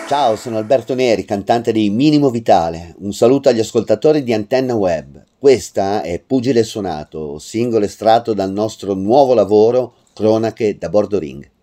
Ciao, sono Alberto Neri, cantante di Minimo Vitale. Un saluto agli ascoltatori di Antenna Web. Questa è Pugile Suonato, singolo estratto dal nostro nuovo lavoro Cronache da Bordo Ring.